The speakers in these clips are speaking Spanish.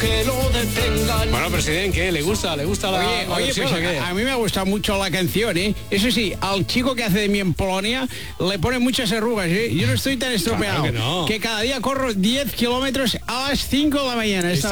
que lo detengan. Bueno, presidente, ¿qué? ¿Le gusta la versión, pues o qué? a mí me ha gustado mucho la canción, ¿eh? Eso sí, al chico que hace de mí en Polonia le pone muchas arrugas, ¿eh? Yo no estoy tan estropeado. Claro que no. Que cada día corro 10 kilómetros a las 5 de la mañana. Esto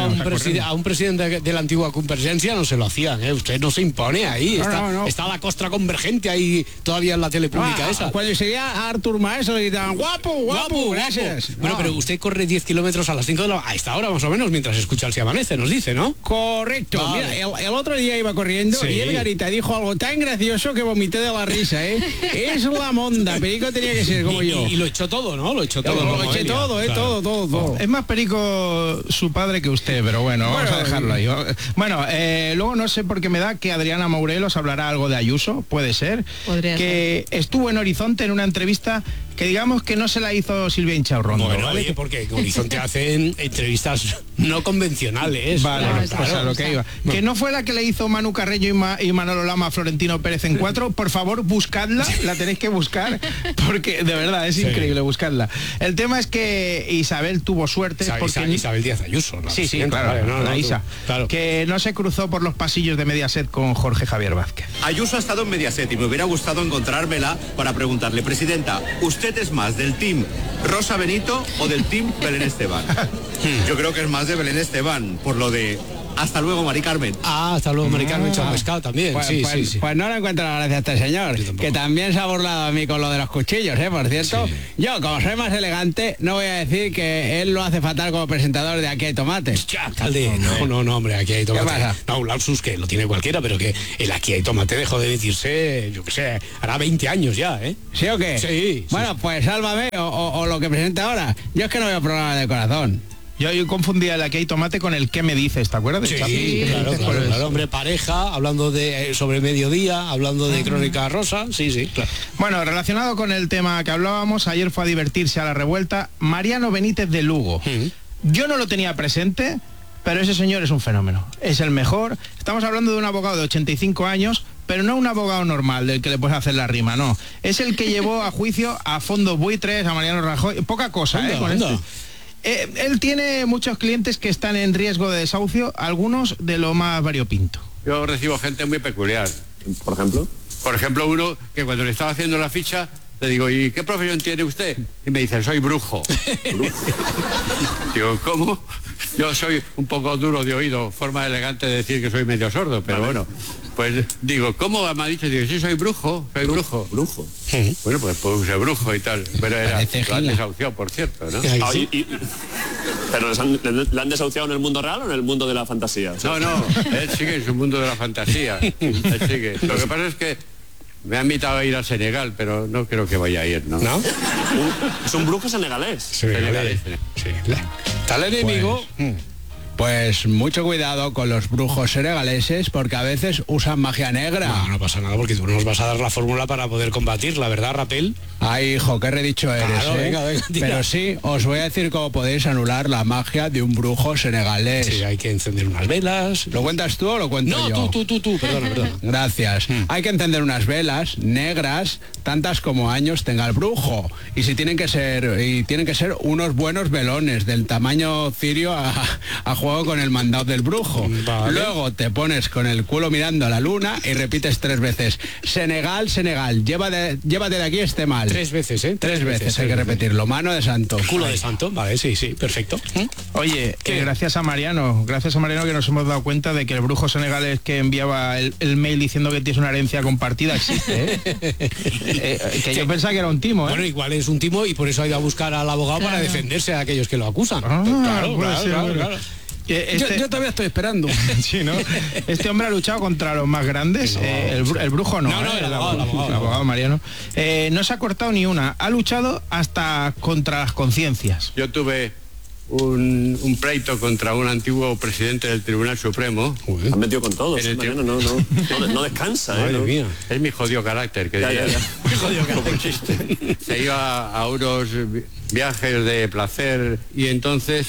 a un presidente de la antigua Convergencia no se lo hacían, ¿eh? Usted no se impone ahí. No. Está la costra convergente ahí todavía en la tele pública esa. Cuando seguía a Artur Mas le gritaban guapo, gracias. Bueno, pero usted corre 10 kilómetros a las 5 de la... A esta hora más o menos, mientras escucha el Si Amanece, nos dice, ¿no? Correcto. Vale. Mira, el otro día iba corriendo y el Garita dijo algo tan gracioso que vomité de la risa, ¿eh? Es la monda, Perico tenía que ser como yo. Y lo echó todo, ¿no? Lo echó todo. Lo eché todo, Claro. todo. Es más perico su padre que usted, pero bueno, vamos a dejarlo ahí. Bueno, luego no sé por qué me da que Adriana Mourelos hablará algo de Ayuso, puede ser. Podría que estuvo en Horizonte en una entrevista que digamos que no se la hizo Silvia Inchaurrondo. Bueno, ¿vale? oye, porque en Horizonte hacen entrevistas no convencionales. Vale, Claro, pues a lo que iba. Que no fue la que le hizo Manu Carreño y Manolo Lama a Florentino Pérez en 4. Por favor, buscadla, la tenéis que buscar, porque de verdad es increíble, buscadla. El tema es que Isabel tuvo suerte porque... Isabel Díaz Ayuso. ¿No? Sí, claro, la Isa. Claro. Que no se cruzó por los pasillos de Mediaset con Jorge Javier Vázquez. Ayuso ha estado en Mediaset y me hubiera gustado encontrármela para preguntarle, presidenta, ¿usted es más del team Rosa Benito o del team Belén Esteban? Yo creo que es más de Belén Esteban, por lo de hasta luego, Mari Carmen. Hasta luego, Mari Carmen Pescado también. Pues, sí. Pues no le encuentro la gracia a este señor, que también se ha burlado a mí con lo de los cuchillos, por cierto. Sí. Yo, como soy más elegante, no voy a decir que él lo hace fatal como presentador de Aquí hay tomate. Ya, alcalde, no, hombre, Aquí hay tomate. ¿Qué pasa? No, un lapsus que lo tiene cualquiera, pero que el Aquí hay tomate dejó de decirse, yo qué sé, hará 20 años ya, ¿eh? ¿Sí o qué? Sí. Bueno, pues sálvame o lo que presenta ahora. Yo es que no veo programa de corazón. Yo confundía el Aquí hay tomate con el ¿Qué me dices? ¿Te acuerdas? Sí, Chapi? claro, hombre, pareja, hablando de sobre mediodía, hablando de Crónica Rosa, sí, claro. Bueno, relacionado con el tema que hablábamos, ayer fue a divertirse a la Revuelta Mariano Benítez de Lugo. Yo no lo tenía presente, pero ese señor es un fenómeno. Es el mejor. Estamos hablando de un abogado de 85 años, pero no un abogado normal del que le puedes hacer la rima, no. Es el que llevó a juicio a fondos buitres, a Mariano Rajoy, poca cosa, con esto. Él tiene muchos clientes que están en riesgo de desahucio, algunos de lo más variopinto. Yo recibo gente muy peculiar. ¿Por ejemplo? Por ejemplo, uno que cuando le estaba haciendo la ficha, le digo, ¿y qué profesión tiene usted? Y me dice, soy brujo. Digo, ¿cómo? Yo soy un poco duro de oído, forma elegante de decir que soy medio sordo, pero bueno. Pues digo, ¿cómo me ha dicho? Digo, sí, soy brujo. Brujo. Bueno, pues puse brujo y tal. Pero era lo han desahuciado, por cierto, ¿no? ¿Pero le han desahuciado en el mundo real o en el mundo de la fantasía? No, él sigue en su mundo de la fantasía. Él sigue. Lo que pasa es que me ha invitado a ir a Senegal, pero no creo que vaya a ir, ¿no? ¿No? Es un brujo senegalés. Senegalés. Sí. Está el enemigo... Pues mucho cuidado con los brujos senegaleses porque a veces usan magia negra. No pasa nada porque tú nos vas a dar la fórmula para poder combatirla, ¿verdad, Rapel? Ay, hijo, qué redicho eres, Claro, venga, tira. Pero sí, os voy a decir cómo podéis anular la magia de un brujo senegalés. Sí, hay que encender unas velas. ¿Lo cuentas tú o lo cuento yo? No, tú, perdona. Gracias. Hay que encender unas velas negras, tantas como años tenga el brujo. Y tienen que ser unos buenos velones del tamaño cirio a juego con el mandado del brujo. Vale. Luego te pones con el culo mirando a la luna y repites 3 veces. Senegal, llévate de aquí este mal. 3 veces, ¿eh? 3 veces hay que repetirlo. Mano de santo. Culo de santo, vale, sí, perfecto. Oye, gracias a Mariano que nos hemos dado cuenta de que el brujo senegalés que enviaba el mail diciendo que tienes una herencia compartida existe, que yo pensaba que era un timo, Bueno, igual es un timo y por eso ha ido a buscar al abogado para defenderse a aquellos que lo acusan. Claro. Yo todavía estoy esperando. Sí, ¿no? Este hombre ha luchado contra los más grandes. El brujo no. El el abogado. abogado Mariano. No se ha cortado ni una. Ha luchado hasta contra las conciencias. Yo tuve un pleito contra un antiguo presidente del Tribunal Supremo. Han metido con todos. No descansa, Madre mía. Es mi jodido carácter, que Ya. mi jodido carácter. Se iba a unos viajes de placer y entonces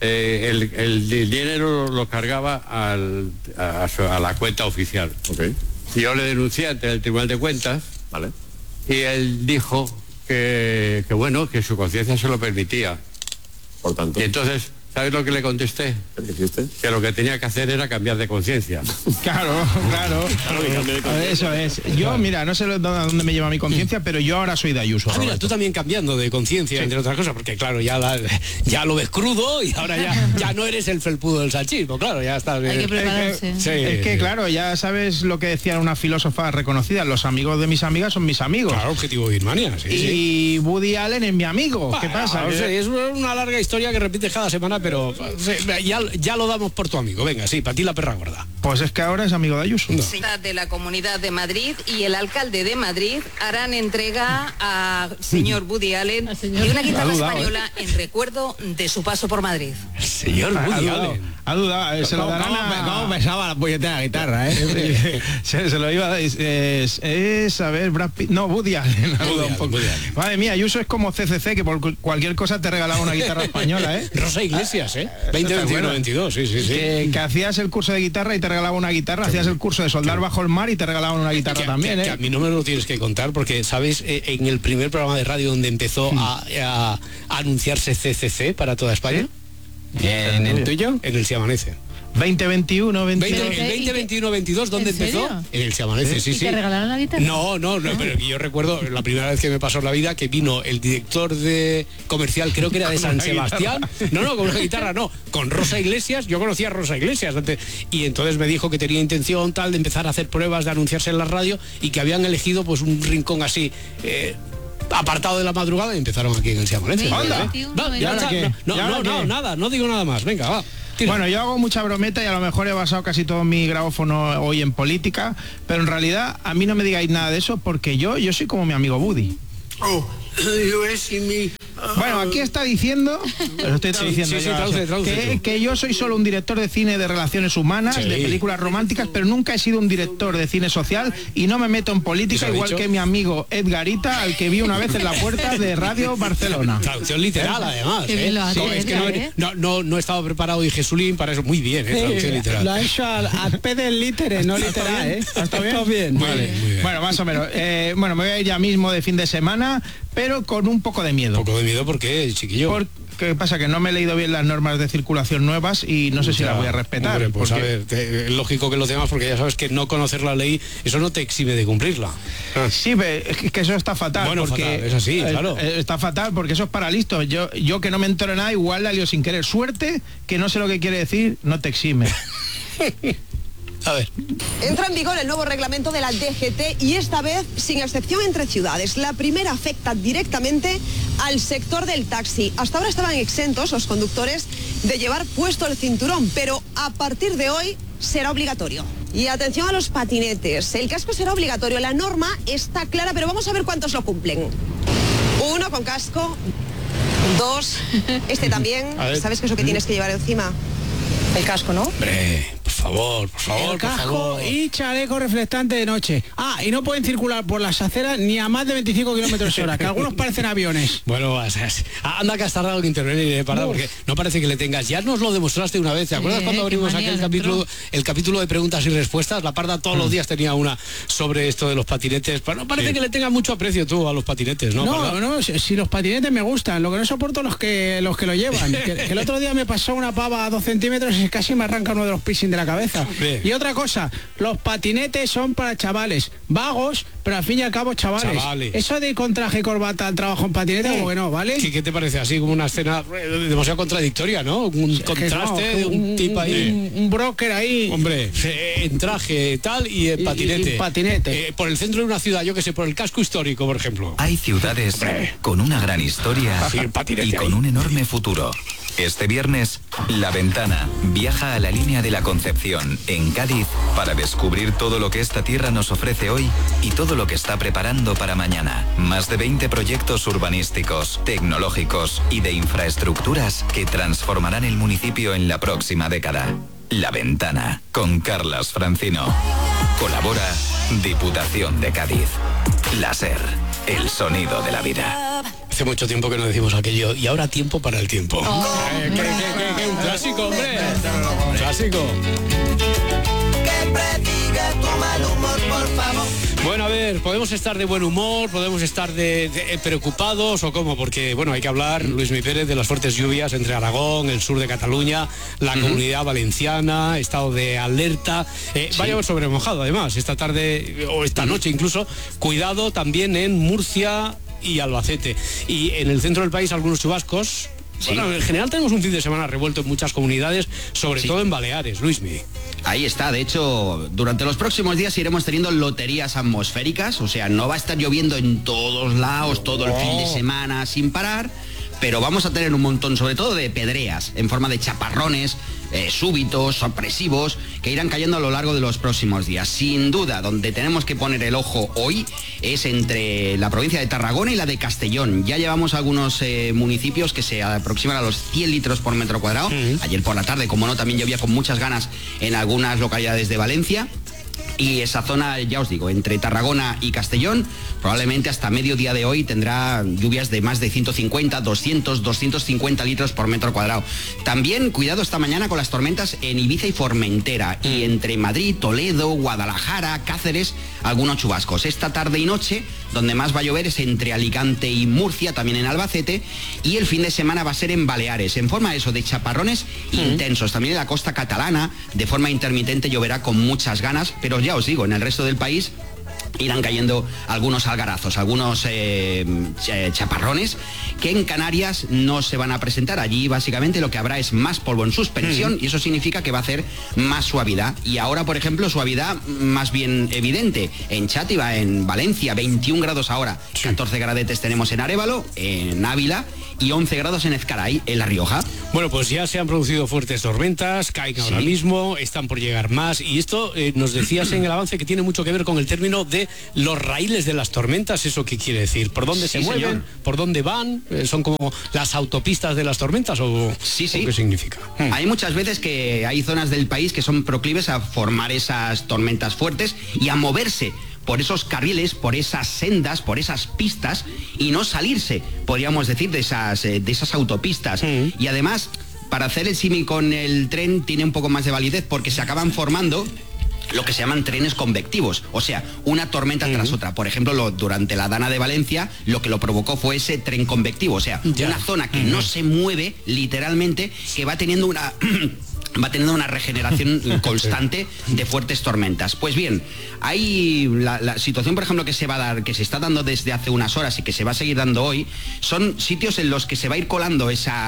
el dinero lo cargaba a la cuenta oficial. Okay. Y yo le denuncié ante el Tribunal de Cuentas. Vale. Y él dijo que su conciencia se lo permitía. Por tanto. Y entonces ¿Sabes lo que le contesté? ¿Qué dijiste? Que lo que tenía que hacer era cambiar de conciencia. Claro. Eso es. Yo, mira, no sé dónde me lleva mi conciencia, pero yo ahora soy de Ayuso. Mira, Roberto. tú también cambiando de conciencia, entre otras cosas, porque claro, ya lo ves crudo y ahora ya no eres el felpudo del salchismo, claro, ya estás bien. Hay que prepararse. Sí, Es que, claro, ya sabes lo que decía una filósofa reconocida, los amigos de mis amigas son mis amigos. Claro, objetivo Birmania, sí. Y Woody Allen es mi amigo. ¿Qué pasa? No sé, es una larga historia que repites cada semana, pero ya lo damos por tu amigo. Venga, sí, para ti la perra gorda. Pues es que ahora es amigo de Ayuso. De la Comunidad de Madrid y el alcalde de Madrid harán entrega a señor Woody Allen de una guitarra española en recuerdo de su paso por Madrid. Señor Woody Allen. Ha dudado, se lo darán ¿Cómo pesaba la puñetera guitarra, eh? se lo iba a decir. A ver, Brad Pitt. No, Woody Allen. Ha dudado un poco. Woody Allen. Madre mía, Ayuso es como CCC, que por cualquier cosa te regalaba una guitarra española, ¿eh? Rosa Iglesias, 20, 21, 22, sí. Que hacías el curso de guitarra y te regalaba una guitarra, hacías el curso de soldar bajo el mar y te regalaban una guitarra también, que a mí no me lo tienes que contar porque, ¿sabes? En el primer programa de radio donde empezó a anunciarse CCC para toda España. ¿En el tuyo? En el Se Amanece. 2021, 2021-22, ¿dónde ¿En empezó? serio? En el Se Amanece, sí. ¿Te regalaron la guitarra? No, pero yo recuerdo la primera vez que me pasó en la vida que vino el director de comercial, creo que era de San Sebastián. No, con una guitarra, no, con Rosa Iglesias. Yo conocía a Rosa Iglesias antes, y entonces me dijo que tenía intención tal de empezar a hacer pruebas, de anunciarse en la radio y que habían elegido pues un rincón así. Apartado de la madrugada y empezaron aquí en el Se Amanece. Nada, no digo nada más. Venga, va. Tira. Bueno, yo hago mucha brometa y a lo mejor he basado casi todo mi grabófono hoy en política, pero en realidad a mí no me digáis nada de eso porque yo soy como mi amigo Woody. Bueno, aquí está diciendo, lo estoy traduciendo sí, yo, traduce que yo soy solo un director de cine de relaciones humanas, de películas románticas, pero nunca he sido un director de cine social y no me meto en política, igual que mi amigo Edgarita, al que vi una vez en la puerta de Radio Barcelona. Traducción literal, además. Qué bien lo hace, Es que no estaba preparado y Jesulín para eso. Muy bien, traducción literal. Lo ha hecho al pie del litere, no literal, ¿eh? ¿Está bien? Vale. Muy bien. Bueno, más o menos. Bueno, me voy a ir ya mismo de fin de semana, pero con un poco de miedo. Un poco de miedo porque, chiquillo. ¿Qué pasa? Que no me he leído bien las normas de circulación nuevas y no sé si las voy a respetar. Hombre, pues porque... a ver, es lógico que los demás, porque ya sabes que no conocer la ley, eso no te exime de cumplirla. Sí, es que eso está fatal. Bueno, porque fatal, es así, claro. Está fatal porque eso es para listos. Yo que no me entero nada, igual la lío sin querer. Suerte, que no sé lo que quiere decir, no te exime. A ver. Entra en vigor el nuevo reglamento de la DGT y esta vez sin excepción entre ciudades. La primera afecta directamente al sector del taxi. Hasta ahora estaban exentos los conductores de llevar puesto el cinturón, pero a partir de hoy será obligatorio. Y atención a los patinetes. El casco será obligatorio. La norma está clara, pero vamos a ver cuántos lo cumplen. 1 con casco. 2. Este también. ¿Sabes qué es lo que tienes que llevar encima? El casco, ¿no? Hombre, por favor, El casco y chaleco reflectante de noche. Y no pueden circular por las aceras ni a más de 25 km/h, que algunos parecen aviones. Bueno, anda que has tardado en intervenir, Parda, porque no parece que le tengas. Ya nos lo demostraste una vez. ¿Te acuerdas cuando abrimos aquel capítulo de preguntas y respuestas? La Parda todos los días tenía una sobre esto de los patinetes. Pero no parece que le tengas mucho aprecio tú a los patinetes, ¿no? No, si los patinetes me gustan, lo que no soporto los que lo llevan. que el otro día me pasó una pava a 2 centímetros y casi me arranca uno de los piercing de la cabeza. Bien. Y otra cosa, los patinetes son para chavales vagos, pero al fin y al cabo chavales. Eso de ir con traje y corbata al trabajo en patinete, como que no, ¿vale? ¿Qué te parece? Así como una escena demasiado contradictoria, ¿no? Un contraste de un tipo ahí. Un broker ahí. Hombre, en traje tal y en patinete. Y patinete. Por el centro de una ciudad, yo que sé, por el casco histórico, por ejemplo. Hay ciudades con una gran historia y con un enorme futuro. Este viernes, La Ventana viaja a la línea de la Concepción, en Cádiz, para descubrir todo lo que esta tierra nos ofrece hoy y todo lo que está preparando para mañana. Más de 20 proyectos urbanísticos, tecnológicos y de infraestructuras que transformarán el municipio en la próxima década. La Ventana, con Carlas Francino. Colabora Diputación de Cádiz. La SER, el sonido de la vida. Hace mucho tiempo que no decimos aquello y ahora tiempo para el tiempo. Un clásico, hombre. Un clásico. Que predigue tu mal humor. humor, por favor. Bueno, a ver, podemos estar de buen humor, podemos estar de preocupados o cómo, porque bueno, hay que hablar, Luismi Pérez, de las fuertes lluvias entre Aragón, el sur de Cataluña, la Comunidad Valenciana, estado de alerta. Va a llover sobre mojado, además, esta tarde o esta noche incluso. Cuidado también en Murcia y Albacete. Y en el centro del país algunos chubascos. Sí. Bueno, en general tenemos un fin de semana revuelto en muchas comunidades, sobre todo en Baleares, Luismi. Ahí está, de hecho, durante los próximos días iremos teniendo loterías atmosféricas, o sea, no va a estar lloviendo en todos lados todo el fin de semana sin parar, pero vamos a tener un montón, sobre todo de pedreas, en forma de chaparrones, súbitos, sorpresivos, que irán cayendo a lo largo de los próximos días. Sin duda, donde tenemos que poner el ojo hoy es entre la provincia de Tarragona y la de Castellón. Ya llevamos algunos municipios que se aproximan a los 100 litros por metro cuadrado. Ayer por la tarde, como no, también llovía con muchas ganas en algunas localidades de Valencia. Y esa zona, ya os digo, entre Tarragona y Castellón, probablemente hasta mediodía de hoy tendrá lluvias de más de 150, 200, 250 litros por metro cuadrado. También cuidado esta mañana con las tormentas en Ibiza y Formentera. Y entre Madrid, Toledo, Guadalajara, Cáceres, algunos chubascos. Esta tarde y noche, donde más va a llover es entre Alicante y Murcia, también en Albacete. Y el fin de semana va a ser en Baleares, en forma de chaparrones intensos. También en la costa catalana, de forma intermitente, lloverá con muchas ganas, pero ya os digo, en el resto del país irán cayendo algunos algarazos, algunos chaparrones que en Canarias no se van a presentar. Allí básicamente lo que habrá es más polvo en suspensión y eso significa que va a hacer más suavidad. Y ahora, por ejemplo, suavidad más bien evidente en Chátiva, en Valencia, 21 grados ahora, 14 gradetes tenemos en Arévalo, en Ávila y 11 grados en Ezcaray, en La Rioja. Bueno, pues ya se han producido fuertes tormentas, caen ahora mismo, están por llegar más, y esto nos decías en el avance que tiene mucho que ver con el término de los raíles de las tormentas. ¿Eso qué quiere decir? ¿Por dónde se mueven? Señor. ¿Por dónde van? ¿Son como las autopistas de las tormentas o qué significa? Hay muchas veces que hay zonas del país que son proclives a formar esas tormentas fuertes y a moverse por esos carriles, por esas sendas, por esas pistas y no salirse, podríamos decir, de esas autopistas. Y además, para hacer el símil con el tren, tiene un poco más de validez porque se acaban formando lo que se llaman trenes convectivos, o sea, una tormenta tras otra. Por ejemplo, durante la Dana de Valencia, lo que lo provocó fue ese tren convectivo, o sea, una zona que no se mueve, literalmente, que va teniendo una regeneración constante de fuertes tormentas. Pues bien, hay la situación, por ejemplo, que se va a dar, que se está dando desde hace unas horas y que se va a seguir dando hoy, son sitios en los que se va a ir colando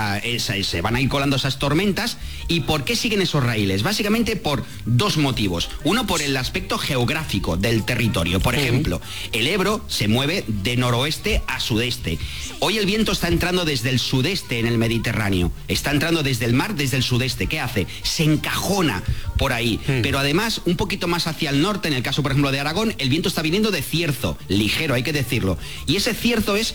se van a ir colando esas tormentas. ¿Y por qué siguen esos raíles? Básicamente por dos motivos. Uno, por el aspecto geográfico del territorio. Por ejemplo, el Ebro se mueve de noroeste a sudeste. Hoy el viento está entrando desde el sudeste en el Mediterráneo. Está entrando desde el mar, desde el sudeste. ¿Qué hace? Se encajona por ahí. Pero además, un poquito más hacia el norte, en el caso, por ejemplo, de Aragón, el viento está viniendo de cierzo, ligero, hay que decirlo. Y ese cierzo es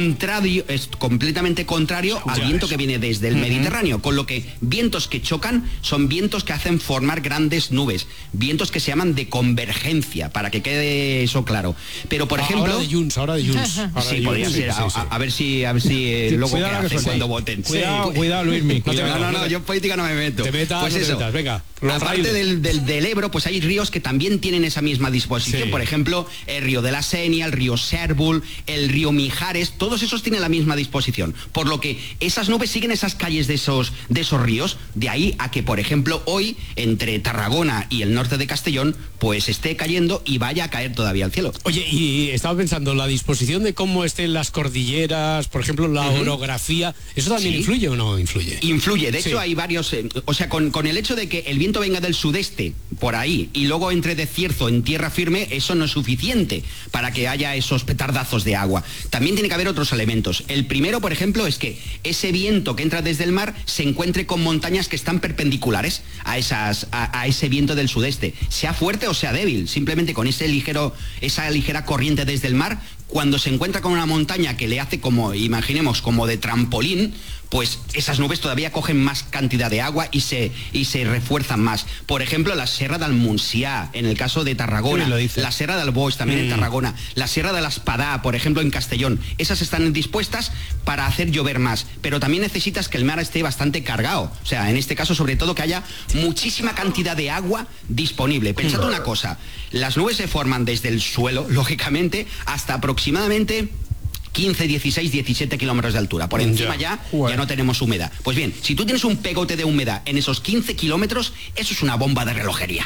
completamente contrario al viento que viene desde el Mediterráneo, con lo que vientos que chocan son vientos que hacen formar grandes nubes, vientos que se llaman de convergencia, para que quede eso claro. Pero, por ejemplo... Ahora de Junts. Sí, podría ser. A ver si luego qué hacen cuando voten. Cuidado, Luismi. No, yo en política no me meto. Pues eso, venga. Aparte del Ebro, pues hay ríos que también tienen esa misma disposición. Por ejemplo, el río de la Senia, el río Sérbul, el río Mijares, todos esos tienen la misma disposición. Por lo que esas nubes siguen esas calles de esos ríos. De ahí a que, por ejemplo, hoy, entre Tarragona y el norte de Castellón, pues esté cayendo y vaya a caer todavía al cielo. Oye, y estaba pensando, la disposición de cómo estén las cordilleras, por ejemplo, la orografía, ¿eso también influye o no influye? Influye. De hecho, hay varios... o sea, con el hecho de que el viento venga del sudeste, por ahí, y luego entre de cierzo en tierra firme, eso no es suficiente para que haya esos petardazos de agua. También tiene que haber otros elementos. El primero, por ejemplo, es que ese viento que entra desde el mar se encuentre con montañas que están perpendiculares a ese viento del sudeste, sea fuerte o sea débil. Simplemente con esa ligera corriente desde el mar, cuando se encuentra con una montaña que le hace como, imaginemos, como de trampolín, pues esas nubes todavía cogen más cantidad de agua y se refuerzan más. Por ejemplo, la Sierra del Montsià, en el caso de Tarragona, la Sierra del Boix, también en Tarragona, la Sierra de la Espadà, por ejemplo, en Castellón. Esas están dispuestas para hacer llover más, pero también necesitas que el mar esté bastante cargado. O sea, en este caso, sobre todo, que haya muchísima cantidad de agua disponible. Pensad una cosa, las nubes se forman desde el suelo, lógicamente, hasta aproximadamente 15, 16, 17 kilómetros de altura. Por encima ya no tenemos humedad. Pues bien, si tú tienes un pegote de humedad en esos 15 kilómetros, eso es una bomba de relojería.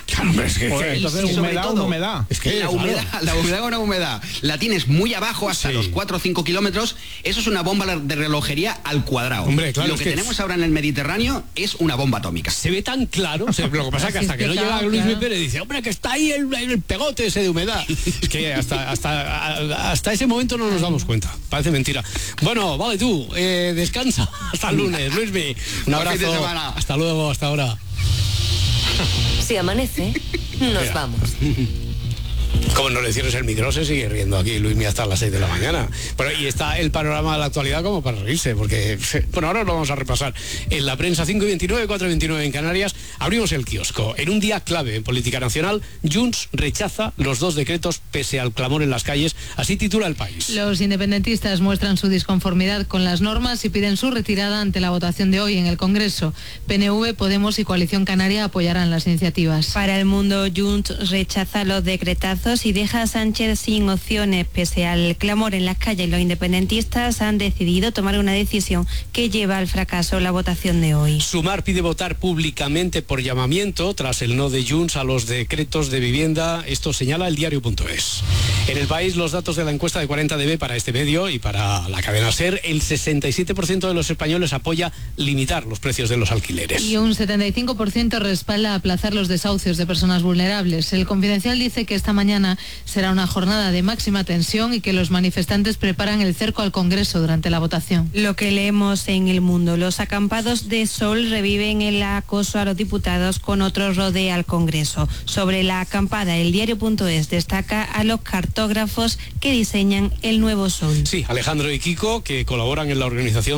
Humedad. Es que la humedad la tienes muy abajo, hasta los 4 o 5 kilómetros, eso es una bomba de relojería al cuadrado. Hombre, claro, lo que tenemos ahora en el Mediterráneo es una bomba atómica. Se ve tan claro, o sea, lo que pasa es que hasta que no llega Luis Pérez dice, hombre, que está ahí el pegote ese de humedad. Es que hasta ese momento no nos damos cuenta. Parece mentira. Bueno, vale tú, descansa. Hasta el lunes, Luismi. Un abrazo. Hasta luego, hasta ahora. Si amanece, nos vamos. Como no le cierres el micro, se sigue riendo aquí Luismi hasta las 6 de la mañana. Pero y está el panorama de la actualidad como para reírse, porque bueno, ahora lo vamos a repasar. En la prensa 5:29, 4:29 en Canarias, abrimos el kiosco. En un día clave en política nacional, Junts rechaza los 2 decretos pese al clamor en las calles. Así titula El País. Los independentistas muestran su disconformidad con las normas y piden su retirada ante la votación de hoy en el Congreso. PNV, Podemos y Coalición Canaria apoyarán las iniciativas. Para El Mundo, Junts rechaza los decretazos y deja a Sánchez sin opciones. Pese al clamor en las calles, los independentistas han decidido tomar una decisión que lleva al fracaso la votación de hoy. Sumar pide votar públicamente por llamamiento tras el no de Junts a los decretos de vivienda. Esto señala el diario.es. En El País, los datos de la encuesta de 40DB para este medio y para la cadena SER, el 67% de los españoles apoya limitar los precios de los alquileres. Y un 75% respalda aplazar los desahucios de personas vulnerables. El Confidencial dice que esta mañana será una jornada de máxima tensión y que los manifestantes preparan el cerco al Congreso durante la votación. Lo que leemos en El Mundo, los acampados de Sol reviven el acoso a los diputados con otro rodeo al Congreso. Sobre la acampada, el diario.es destaca a los cartógrafos que diseñan el nuevo Sol. Sí, Alejandro y Kiko, que colaboran en la organización